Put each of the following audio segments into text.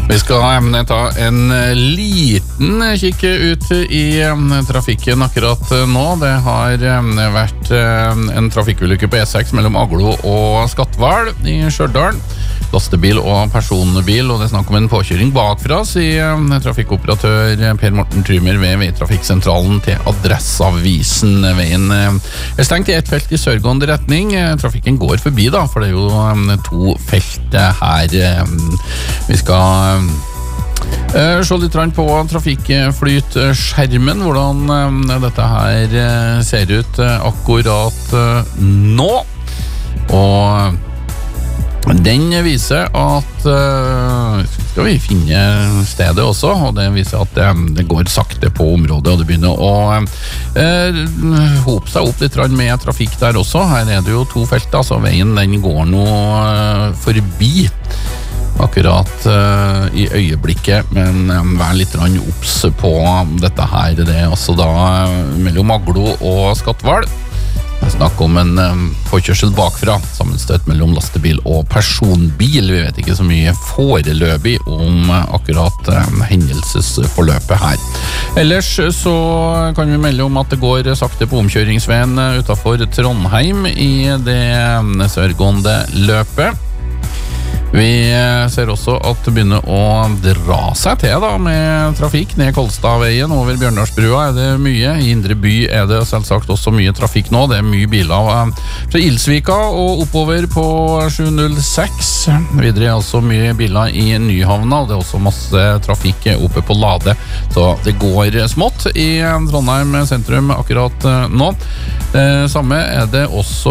Vi skal ta en liten kikk ut i trafikken akkurat nå. Det har vært en trafikkulykke på E6 mellom Aglo og Skatval i Stjørdal. Lastebil og personbil, og det er snakk om en påkjøring bakfra, sier trafikkoperatør Per Morten Trymer ved Veitrafikksentralen til Adresseavisen. Veien er stengt i ett felt i sørgående retning. Trafikken går forbi da, for det er jo to felt her. Vi skal se litt på trafikkflytskjermen, hvordan dette her ser ut akkurat nå. Og den viser at skal vi finne stedet også, og det viser at det går sakte på området, og det begynner å hope seg opp litt med trafikk der også. Her er det jo to felt, så veien den går nå forbi akkurat i øyeblikket, men vær litt obs på dette her. Det er altså da mellom Aglo og Skatval. Jeg snakker om en påkjørsel bakfra, sammenstøt mellom lastebil og personbil. Vi vet ikke så mye foreløpig om akkurat hendelsesforløpet her. Ellers så kan vi melde om at det går sakte på omkjøringsveien utenfor Trondheim i det sørgående løpet. Vi ser også at det begynner å dra seg til da, med trafikk ned Kolstadveien over Bjørndalsbrua. Er det mye. I Indre by er det selvsagt også mye trafikk nå. Det er mye biler fra Ilsvika og oppover på 706. Videre er også mye biler i Nyhavna, og det er også masse trafikk oppe på Lade. Så det går smått i Trondheim sentrum akkurat nå. Det samme er det også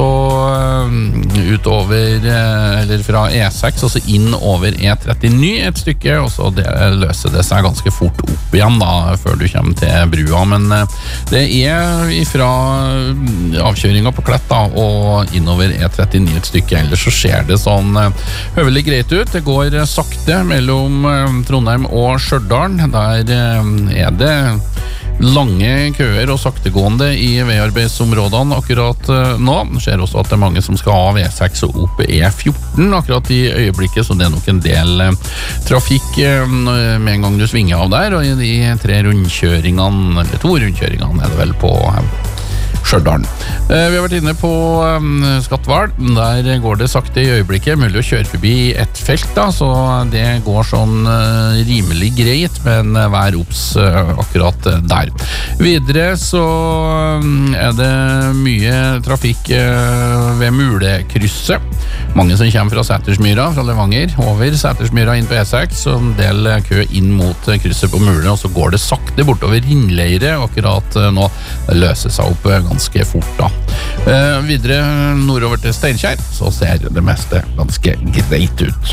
utover, eller fra E6, også inn over E39 et stykke, og så løser det seg ganske fort opp igjen da, før du kommer til brua. Men det er fra avkjøringen på Klett da, og innover E39 et stykke, ellers så ser det sånn høvelig greit ut. Det går sakte mellom Trondheim og Stjørdal. Der er det lange køer og saktegående i veiarbeidsområdene akkurat nå. Det skjer også at det er mange som skal av E6 og opp E14 akkurat i øyeblikket, så det er nok en del trafikk med en gang du svinger av der, og i de tre rundkjøringene, eller to rundkjøringene er det vel på Stjørdal. Vi har vært inne på Skatval. Der går det sakte i øyeblikket, mulig å kjøre forbi ett felt da, så det går sånn rimelig greit, men vær obs akkurat der. Videre så er det mye trafikk ved Mulekrysset. Mange som kommer fra Sætersmyra, fra Levanger, over Sætersmyra inn på E6, så en del kø inn mot krysset på Mule, og så går det sakte bortover Rinnleire akkurat nå. Det løser seg opp ganske fort da. Videre nordover til Steinkjer, så ser det meste ganske greit ut.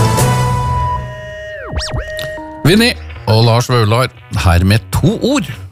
Vinni og Lars Vaular her med to ord.